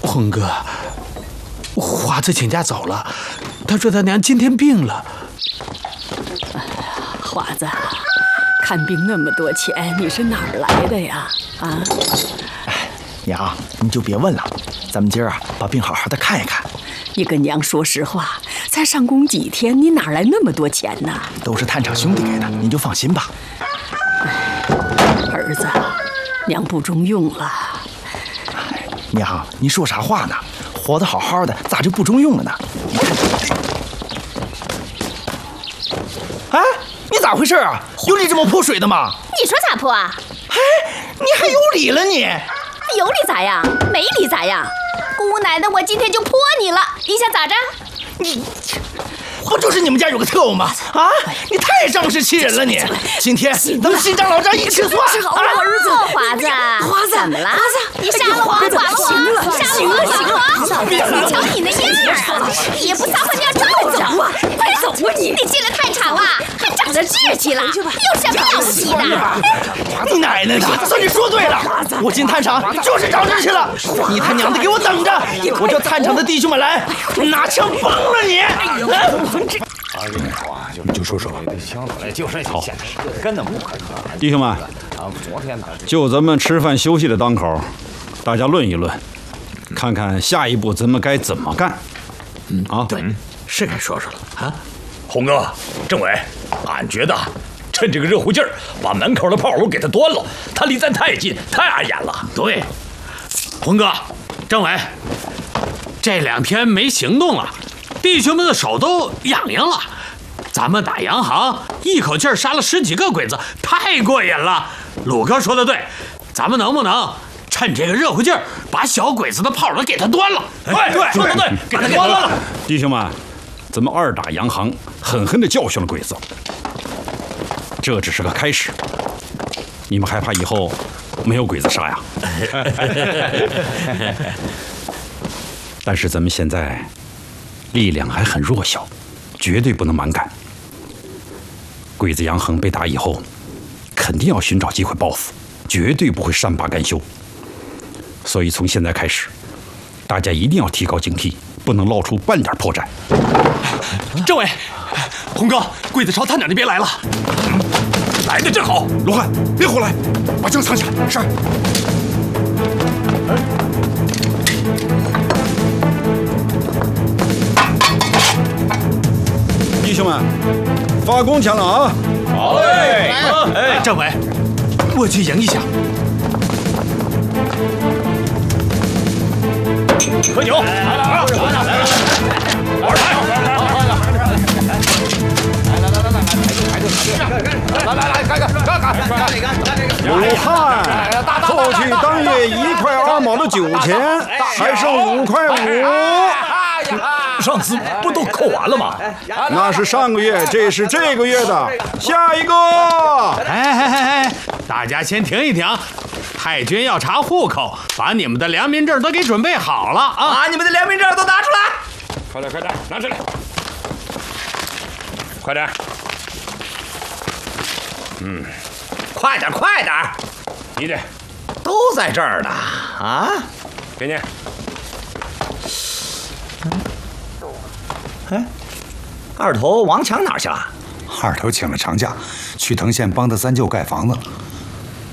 红哥，华子请假走了，他说他娘今天病了。 华子，看病那么多钱，你是哪儿来的呀？啊？ 哎，娘，你就别问了，咱们今儿啊，把病好好的看一看。 你跟娘说实话，才上工几天，你哪来那么多钱呢？ 都是探长兄弟给的，您就放心吧。 儿子，娘不中用了。 娘，你说啥话呢？活得好好的，咋就不中用了呢？哎，你咋回事啊？有你这么泼水的吗？ 你说咋泼啊？ 哎，你还有理了你？ 有理咋样？没理咋样？姑奶奶，我今天就泼你了，你想咋着？ 你不就是你们家有个特务吗？啊，你太仗势欺人了你！今天咱们新账老账一起算。 儿子，华子，怎么了？你杀了我，剐了我， 行了， 你瞧你那样啊，也不撒泡尿照照，快走吧你！你进了探场了，还长着志气了，有什么了不起的？ 你奶奶的！算你说对了，我进探场就是长志气了。你他娘的给我等着！我叫探场的弟兄们来，拿枪崩了你！ 你就说说吧。 好，根本不可能。 弟兄们，就咱们吃饭休息的当口，大家论一论，看看下一步咱们该怎么干。 对，是该说说了啊。 红哥、政委，俺觉得趁这个热乎劲儿，把门口的炮楼给他端了。他离咱太近，太碍眼了。 对，红哥、政委，这2天没行动了，弟兄们的手都痒痒了。咱们打洋行，一口气杀了10几个鬼子，太过瘾了。鲁哥说的对，咱们能不能趁这个热乎劲儿，把小鬼子的炮楼给他端了？ 对，说的对，给他端了。 弟兄们，咱们2打洋行，狠狠地教训了鬼子。这只是个开始，你们害怕以后没有鬼子杀呀？但是咱们现在力量还很弱小，绝对不能蛮干。鬼子洋行被打以后，肯定要寻找机会报复，绝对不会善罢甘休。所以从现在开始，大家一定要提高警惕，不能露出半点破绽。 政委，红哥，鬼子朝探长那边来了。 来的正好。 罗汉，别胡来，把枪藏起来。是。弟兄们，发弓枪了啊！ 好嘞。 哎，政委，我去迎一下。 喝酒。来，玩牌。 武汉，扣去当月1块2毛的酒钱，还剩5块5。 上次不都扣完了吗？ 那是上个月，这是这个月的。下一个。 哎，大家先停一停，太君要查户口，把你们的良民证都给准备好了啊！ 把你们的良民证都拿出来！ 快点，拿出来！快点！ 快点！ 你得都在这儿呢啊！ 给你。 哎，二头王强哪儿去了？ 二头请了长假，去藤县帮他三舅盖房子了。